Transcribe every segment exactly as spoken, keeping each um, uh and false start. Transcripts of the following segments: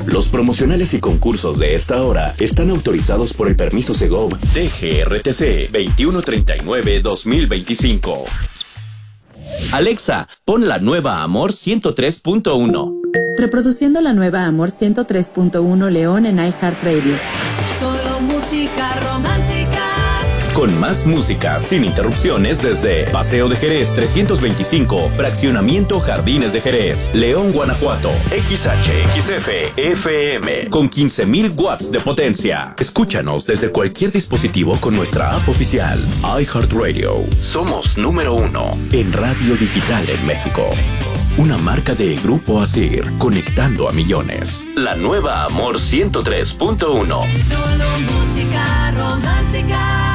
Los promocionales y concursos de esta hora están autorizados por el permiso Segov T G R T C veintiuno treinta y nueve dos mil veinticinco. Alexa, pon la nueva Amor ciento tres punto uno. Reproduciendo la nueva Amor ciento tres punto uno León en iHeartRadio. Solo música romántica. Con más música, sin interrupciones, desde Paseo de Jerez trescientos veinticinco, Fraccionamiento Jardines de Jerez, León, Guanajuato. X H X F F M, con quince mil watts de potencia. Escúchanos desde cualquier dispositivo con nuestra app oficial, iHeartRadio. Somos número uno en radio digital en México. Una marca de Grupo Asir, conectando a millones. La nueva Amor ciento tres punto uno. Solo música romántica.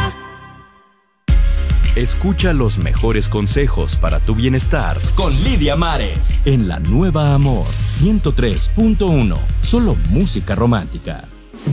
Escucha los mejores consejos para tu bienestar con Lidia Mares en la nueva Amor ciento tres punto uno. Solo música romántica.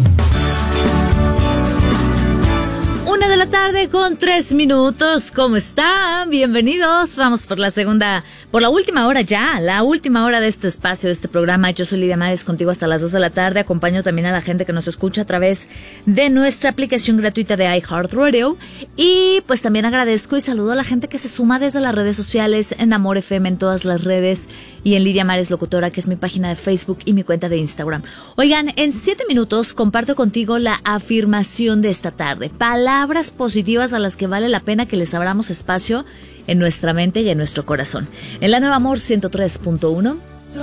Una de la tarde con tres minutos. ¿Cómo están? Bienvenidos. Vamos por la segunda, por la última hora ya, la última hora de este espacio, de este programa. Yo soy Lidia Mares, contigo hasta las dos de la tarde. Acompaño también a la gente que nos escucha a través de nuestra aplicación gratuita de iHeartRadio. Y pues también agradezco y saludo a la gente que se suma desde las redes sociales, en Amor F M, en todas las redes, y en Lidia Mares Locutora, que es mi página de Facebook y mi cuenta de Instagram. Oigan, en siete minutos comparto contigo la afirmación de esta tarde. Palabras positivas a las que vale la pena que les abramos espacio en nuestra mente y en nuestro corazón. En la nueva Amor ciento tres punto uno,